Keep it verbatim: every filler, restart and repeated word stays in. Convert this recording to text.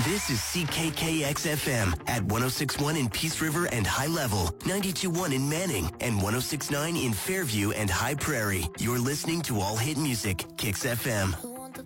This is C K K X F M at one oh six point one in Peace River and High Level, ninety-two point one in Manning, and one oh six point nine in Fairview and High Prairie. You're listening to All Hit Music, Kicks F M.